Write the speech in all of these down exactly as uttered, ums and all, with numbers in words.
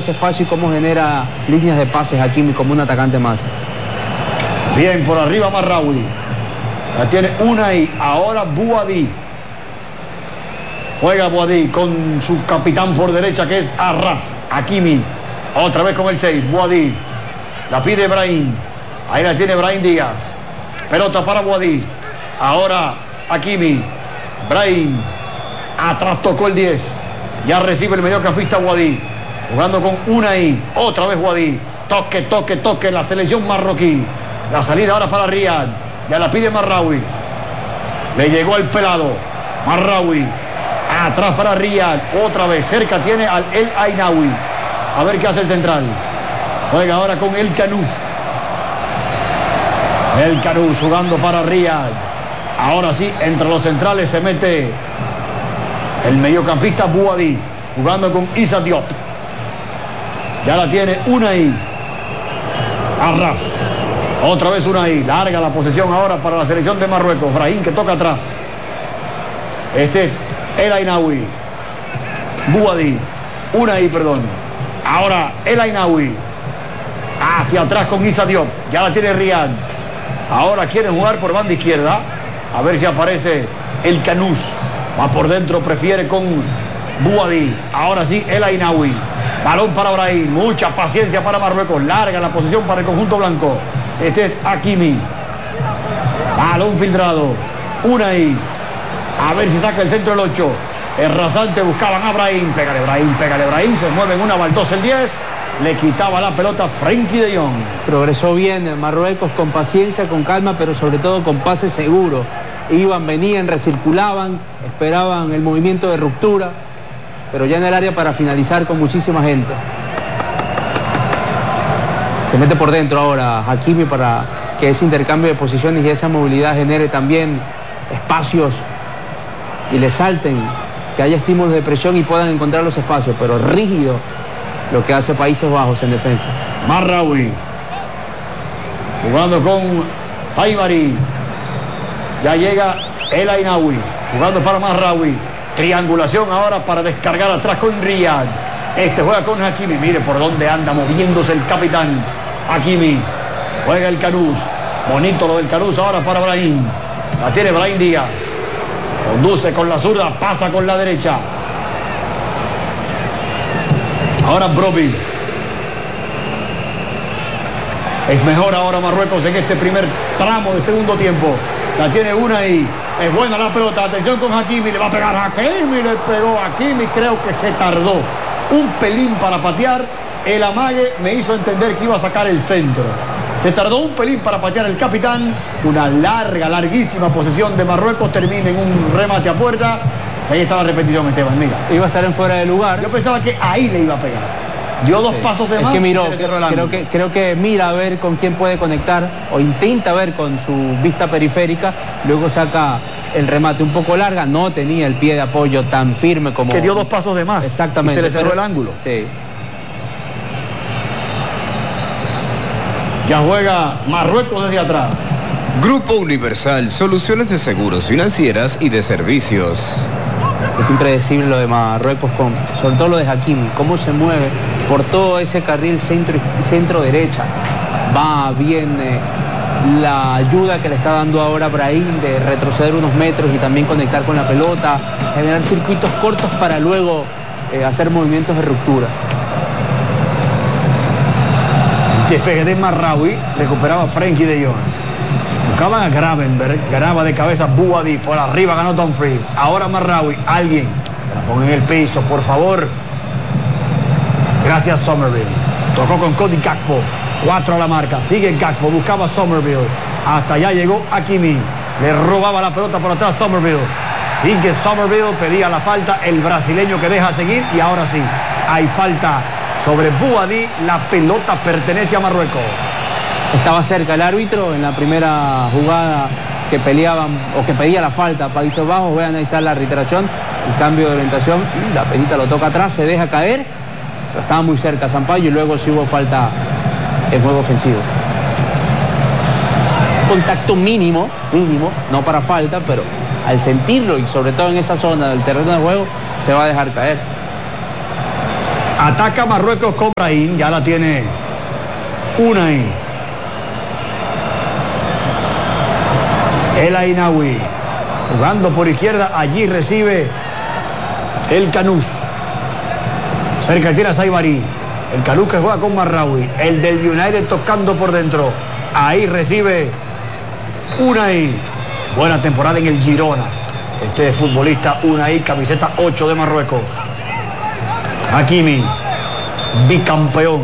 ese espacio y cómo genera líneas de pases Hakimi como un atacante más. Bien, por arriba Marraoui. La tiene Unai. Ahora Bouhaddi. Juega Bouhaddi con su capitán por derecha, que es Arraf. Hakimi. Otra vez con el seis. Bouhaddi. La pide Brahim. Ahí la tiene Brahim Díaz. Pelota para Bouhaddi. Ahora Hakimi. Brahim. Atrás tocó el diez. Ya recibe el mediocampista Bouhaddi. Jugando con Unai. Otra vez Bouhaddi. Toque, toque, toque. La selección marroquí. La salida ahora para Riyad. Ya la pide Marraoui. Le llegó el pelado. Marraoui. Atrás para Riyad. Otra vez. Cerca tiene al El Ainaoui. A ver qué hace el central. Juega ahora con El Kanous. El Kanous jugando para Riyad. Ahora sí, entre los centrales se mete el mediocampista Bouhaddi. Jugando con Issa Diop. Ya la tiene Unai. Arraf. Otra vez Unai. Larga la posesión ahora para la selección de Marruecos. Brahim que toca atrás. Este es El Ainaoui. Bouhaddi. Unai, perdón. Ahora El Ainaoui. Hacia atrás con Issa Diop. Ya la tiene Riyad. Ahora quieren jugar por banda izquierda. A ver si aparece El Kanous. Va por dentro, prefiere con Bouhaddi. Ahora sí, El Ainaoui. Balón para Brahim. Mucha paciencia para Marruecos. Larga la posición para el conjunto blanco. Este es Hakimi. Balón filtrado. Unai. A ver si saca el centro el ocho. El rasante buscaban a Brahim. Pégale Brahim, pégale Brahim. Se mueve en una baldosa el diez. Le quitaba la pelota Frenkie de Jong. Progresó bien en Marruecos con paciencia, con calma, pero sobre todo con pase seguro. Iban, venían, recirculaban, esperaban el movimiento de ruptura, pero ya en el área para finalizar con muchísima gente. Se mete por dentro ahora Hakimi para que ese intercambio de posiciones y esa movilidad genere también espacios y le salten, que haya estímulos de presión y puedan encontrar los espacios, pero rígido lo que hace Países Bajos en defensa. Marraoui jugando con Saibari. Ya llega El Ainaoui jugando para Marraoui. Triangulación ahora para descargar atrás con Riyad. Este juega con Hakimi. Mire por dónde anda moviéndose el capitán Hakimi. Juega el Kanous. Bonito lo del Kanous ahora para Brahim. La tiene Brahim Díaz. Conduce con la zurda, pasa con la derecha. Ahora Brobbey. Es mejor ahora Marruecos en este primer tramo del segundo tiempo. La tiene Unai. Es buena la pelota. Atención con Hakimi. Le va a pegar a Hakimi. Le pegó a Hakimi. Creo que se tardó un pelín para patear. El amague me hizo entender que iba a sacar el centro. Se tardó un pelín para patear el capitán. Una larga, larguísima posesión de Marruecos. Termina en un remate a puerta. Ahí está la repetición, Esteban, mira. Iba a estar en fuera de lugar. Yo pensaba que ahí le iba a pegar. Dio dos sí. pasos de es más. Que miró, creo que, creo que mira a ver con quién puede conectar o intenta ver con su vista periférica. Luego saca el remate un poco larga. No tenía el pie de apoyo tan firme como... Que dio dos pasos de más. Exactamente. Y se le cerró el ángulo. Sí. Ya juega Marruecos desde atrás. Grupo Universal, soluciones de seguros financieras y de servicios. Es impredecible lo de Marruecos, con, sobre todo lo de Hakimi, cómo se mueve por todo ese carril centro, centro derecha. Va, viene, la ayuda que le está dando ahora Brahim de retroceder unos metros y también conectar con la pelota, generar circuitos cortos para luego eh, hacer movimientos de ruptura. El despegue de Marraoui recuperaba Frenkie de Jong. Buscaban a Gravenberg, ganaba de cabeza Bouhaddi, por arriba ganó Dumfries. Ahora Marraoui, alguien, la ponga en el piso, por favor. Gracias Somerville. Tocó con Cody Gakpo, cuatro a la marca, sigue Gakpo, buscaba Somerville. Hasta allá llegó Hakimi, le robaba la pelota por atrás Somerville. Sigue Somerville, pedía la falta, el brasileño que deja seguir y ahora sí, hay falta sobre Bouhaddi, la pelota pertenece a Marruecos. Estaba cerca el árbitro en la primera jugada que peleaban o que pedía la falta Países Bajos. Vean, ahí está la reiteración, el cambio de orientación y la pelita lo toca atrás, se deja caer, pero estaba muy cerca Sampaio y luego sí hubo falta en juego ofensivo. Contacto mínimo, mínimo, no para falta, pero al sentirlo y sobre todo en esa zona del terreno de juego se va a dejar caer. Ataca Marruecos con Brahim, ya la tiene Unai. El Ainaoui jugando por izquierda, allí recibe el Canús. Cerca tiene a Saibari. El Canús que juega con Marraoui. El del United tocando por dentro. Ahí recibe Unai. Buena temporada en el Girona. Este futbolista Unai, camiseta ocho de Marruecos. Hakimi, bicampeón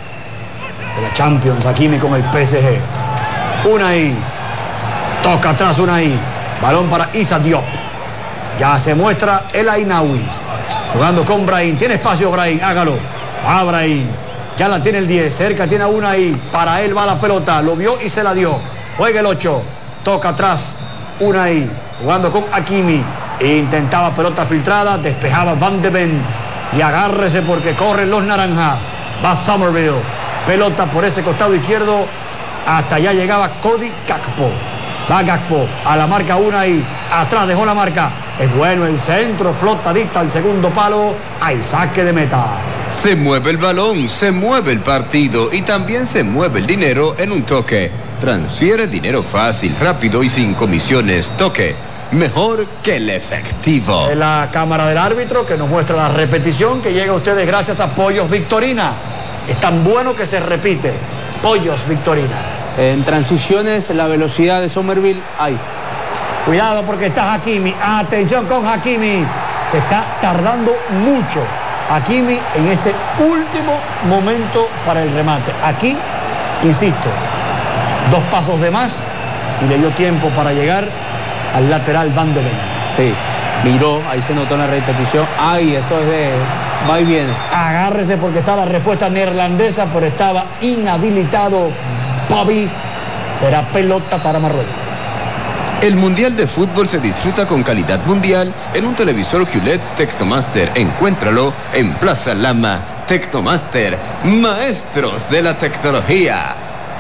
de la Champions. Hakimi con el P S G. Unai. Toca atrás Unai. Balón para Issa Diop. Ya se muestra el Ainaoui. Jugando con Brahim. Tiene espacio Brahim. Hágalo. A Brahim. Ya la tiene el diez. Cerca tiene a Unai. Para él va la pelota. Lo vio y se la dio. Juega el ocho. Toca atrás Unai. Jugando con Hakimi. Intentaba pelota filtrada. Despejaba Van de Ven. Y agárrese porque corren los naranjas. Va Somerville. Pelota por ese costado izquierdo. Hasta allá llegaba Cody Gakpo. Va Gakpo a la marca Unai. Atrás dejó la marca. Es bueno el centro. Flotadita al segundo palo. Hay saque de meta. Se mueve el balón, se mueve el partido y también se mueve el dinero en un toque. Transfiere dinero fácil, rápido y sin comisiones. Toque. Mejor que el efectivo. Es la cámara del árbitro que nos muestra la repetición que llega a ustedes gracias a Pollos Victorina. Es tan bueno que se repite. Pollos Victorina. En transiciones, la velocidad de Somerville, hay. Cuidado porque está Hakimi. Atención con Hakimi. Se está tardando mucho Hakimi en ese último momento para el remate. Aquí, insisto, dos pasos de más y le dio tiempo para llegar al lateral Van de Ven. Sí, miró, ahí se notó en la repetición. Ay, esto es de va y viene. Agárrese porque está la respuesta neerlandesa, pero estaba inhabilitado Bobby. Será pelota para Marruecos. El Mundial de Fútbol se disfruta con calidad mundial en un televisor Q L E D Tecnomaster. Encuéntralo en Plaza Lama. Tecnomaster, maestros de la tecnología.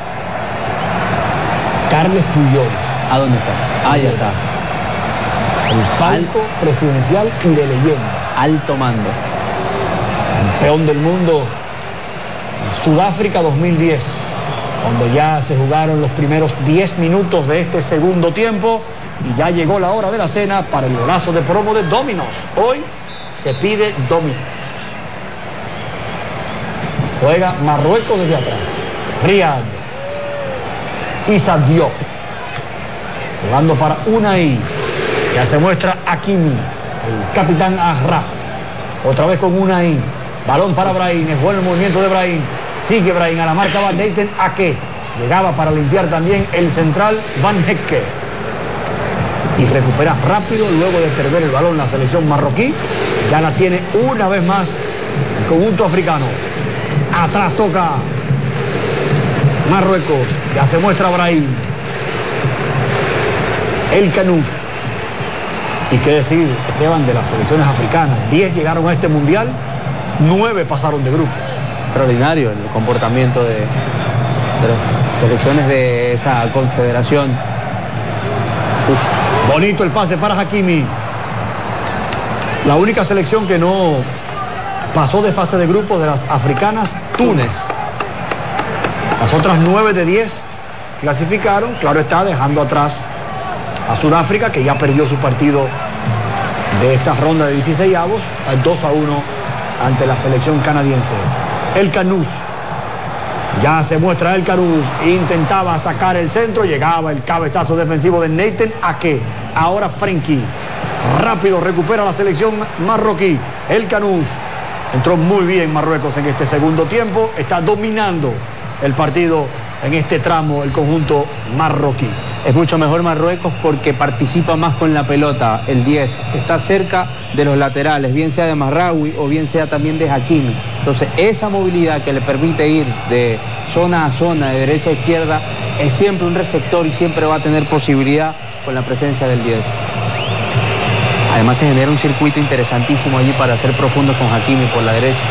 Carles Puyol. ¿A dónde está? Ahí está. El palco presidencial y de leyendas. Alto mando. Campeón del mundo. Sudáfrica dos mil diez. Cuando ya se jugaron los primeros diez minutos de este segundo tiempo y ya llegó la hora de la cena para el golazo de promo de Domino's. Hoy se pide Domino's. Juega Marruecos desde atrás. Riyad. Issa Diop. Jugando para Unai. Ya se muestra Hakimi. El capitán Ahraf. Otra vez con Unai. Balón para Brahim. Es bueno el movimiento de Brahim. Sigue Brahim a la marca Van Deiten Ake. Llegaba para limpiar también el central Van Hekke. Y recupera rápido luego de perder el balón la selección marroquí. Ya la tiene una vez más el conjunto africano. Atrás toca Marruecos. Ya se muestra Brahim. El Canús. Y qué decir, Esteban, de las selecciones africanas. diez llegaron a este mundial, nueve pasaron de grupos. Extraordinario el comportamiento de, de las selecciones de esa confederación. Uf. Bonito el pase para Hakimi. La única selección que no pasó de fase de grupos de las africanas, Túnez. Las otras nueve de diez clasificaron, claro está, dejando atrás a Sudáfrica, que ya perdió su partido de esta ronda de dieciséis avos, dos a uno ante la selección canadiense. El Canús. Ya se muestra el Canús. Intentaba sacar el centro. Llegaba el cabezazo defensivo de Nathan Ake. Ahora Frenkie. Rápido recupera la selección marroquí. El Canús. Entró muy bien Marruecos en este segundo tiempo. Está dominando el partido en este tramo el conjunto marroquí. Es mucho mejor Marruecos porque participa más con la pelota, el diez. Está cerca de los laterales, bien sea de Marraoui o bien sea también de Hakimi. Entonces, esa movilidad que le permite ir de zona a zona, de derecha a izquierda, es siempre un receptor y siempre va a tener posibilidad con la presencia del diez. Además, se genera un circuito interesantísimo allí para hacer profundos con Hakimi por la derecha.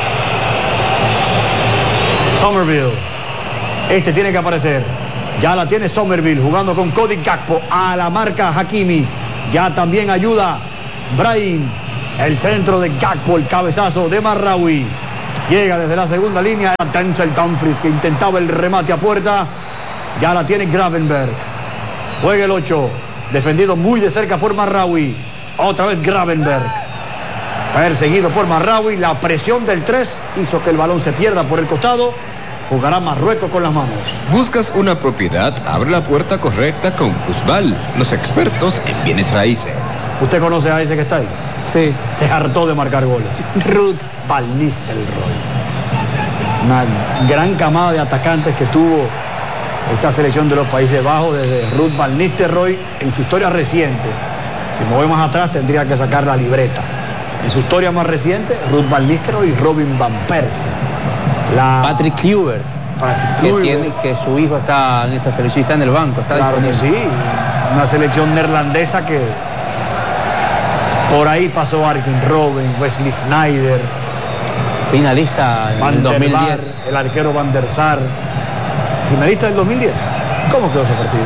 Somerville. Este tiene que aparecer. Ya la tiene Somerville jugando con Cody Gakpo a la marca Hakimi. Ya también ayuda Brahim. El centro de Gakpo, el cabezazo de Marraoui. Llega desde la segunda línea. Denzel Dumfries, que intentaba el remate a puerta. Ya la tiene Gravenberg. Juega el ocho. Defendido muy de cerca por Marraoui. Otra vez Gravenberg. Perseguido por Marraoui. La presión del tres hizo que el balón se pierda por el costado. Jugará Marruecos con las manos. ¿Buscas una propiedad? Abre la puerta correcta con Plusval, los expertos en bienes raíces. ¿Usted conoce a ese que está ahí? Sí. Se hartó de marcar goles. Ruud van Nistelrooy. Una gran camada de atacantes que tuvo esta selección de los Países Bajos desde Ruud van Nistelrooy en su historia reciente. Si me voy más atrás tendría que sacar la libreta. En su historia más reciente, Ruud van Nistelrooy y Robin van Persie. La... Patrick Kluivert, Patrick que, Kluivert. tiene, que su hijo está en esta selección, está en el banco. Está Claro que sí, una selección neerlandesa que por ahí pasó Arjen Robben, Wesley Sneijder, finalista en Van el der dos mil Vaart, diez. el arquero Van der Sar, finalista del dos mil diez. ¿Cómo quedó ese partido?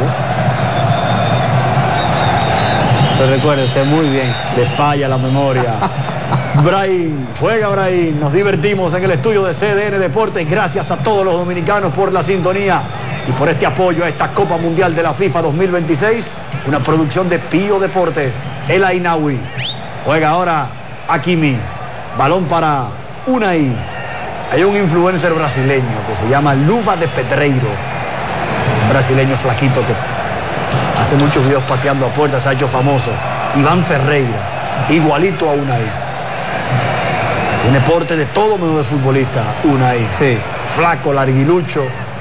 Lo recuerda usted muy bien. Le falla la memoria. Brahim, juega Brahim, nos divertimos en el estudio de C D N Deportes. Gracias a todos los dominicanos por la sintonía y por este apoyo a esta Copa Mundial de la FIFA dos mil veintiséis, una producción de Pío Deportes. El Ainawi, juega ahora Hakimi, balón para Unai. Hay un influencer brasileño que se llama Luva de Pedreiro, un brasileño flaquito que hace muchos videos pateando a puertas, se ha hecho famoso. Iván Ferreira, igualito a Unai. Tiene porte de todo menos de futbolista, Unai. Sí. Flaco, larguilucho.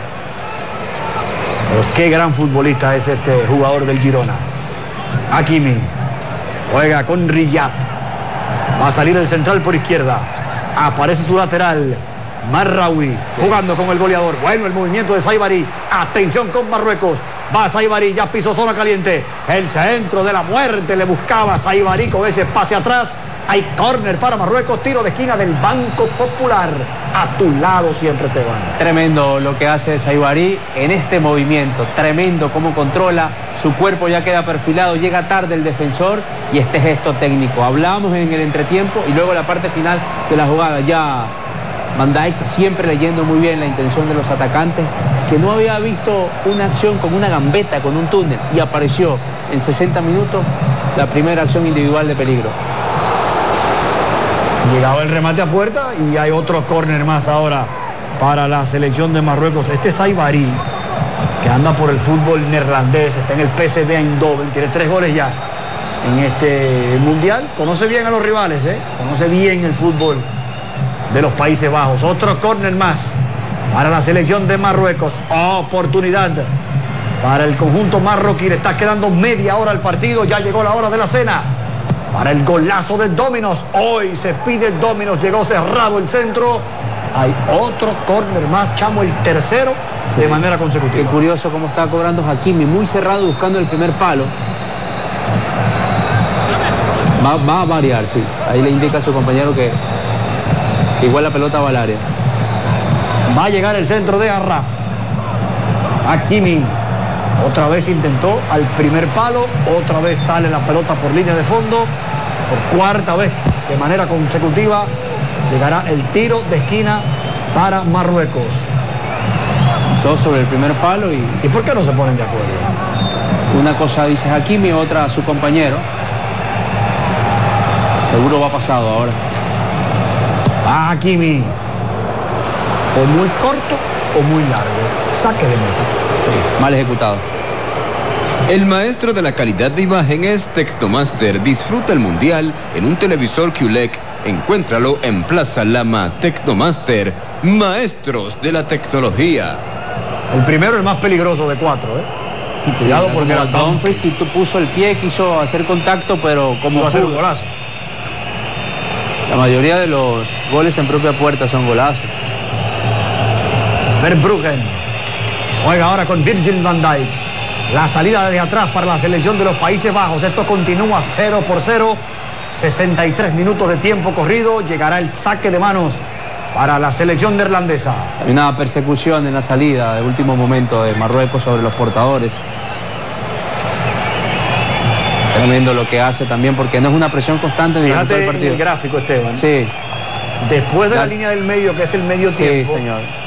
Pero qué gran futbolista es este jugador del Girona. Hakimi. Juega con Riyad. Va a salir el central por izquierda. Aparece su lateral. Marraoui jugando con el goleador. Bueno, el movimiento de Saibari. Atención con Marruecos. Va Saibari, ya pisó zona caliente. El centro de la muerte le buscaba Saibari con ese pase atrás. Hay córner para Marruecos, tiro de esquina del Banco Popular. A tu lado siempre te van. Tremendo lo que hace Saibari en este movimiento. Tremendo cómo controla. Su cuerpo ya queda perfilado. Llega tarde el defensor y este gesto técnico. Hablamos en el entretiempo y luego la parte final de la jugada. Ya Van Dijk siempre leyendo muy bien la intención de los atacantes, que no había visto una acción con una gambeta, con un túnel, y apareció en sesenta minutos la primera acción individual de peligro. Llegaba el remate a puerta y hay otro córner más ahora para la selección de Marruecos. Este es Saibari, que anda por el fútbol neerlandés, está en el P S V Eindhoven, tiene tres goles ya en este mundial. Conoce bien a los rivales, ¿eh? Conoce bien el fútbol de los Países Bajos. Otro córner más para la selección de Marruecos. Oportunidad para el conjunto marroquí. Le está quedando media hora al partido. Ya llegó la hora de la cena para el golazo de Dominos. Hoy se pide Dominos. Llegó cerrado el centro. Hay otro córner más, Chamo, el tercero, sí, de manera consecutiva. Qué curioso cómo está cobrando Hakimi, muy cerrado buscando el primer palo. Va, va a variar, sí. Ahí le indica a su compañero que, que igual la pelota va al área. Va a llegar el centro de Arraf. Hakimi otra vez intentó al primer palo, otra vez sale la pelota por línea de fondo, por cuarta vez de manera consecutiva llegará el tiro de esquina para Marruecos. Todo sobre el primer palo y... ¿Y por qué no se ponen de acuerdo? Una cosa dice Hakimi, otra a su compañero. Seguro va pasado ahora. A Hakimi. O muy corto o muy largo. Saque de meta. Sí, mal ejecutado. El maestro de la calidad de imagen es Tecnomaster. Disfruta el mundial en un televisor Q L E D. Encuéntralo en Plaza Lama. Tecnomaster, maestros de la tecnología. El primero, el más peligroso de cuatro, ¿eh? Sí, cuidado porque era Dumfries, que puso el pie, quiso hacer contacto, pero como iba a ser un golazo. La mayoría de los goles en propia puerta son golazos. Verbruggen juega ahora con Virgil van Dijk. La salida desde atrás para la selección de los Países Bajos. Esto continúa cero por cero. sesenta y tres minutos de tiempo corrido. Llegará el saque de manos para la selección neerlandesa. Hay una persecución en la salida de último momento de Marruecos sobre los portadores. Tremendo lo que hace también, porque no es una presión constante en Fíjate el partido. en el gráfico, Esteban. Sí. después de la, la línea del medio, que es el medio sí, tiempo, señor.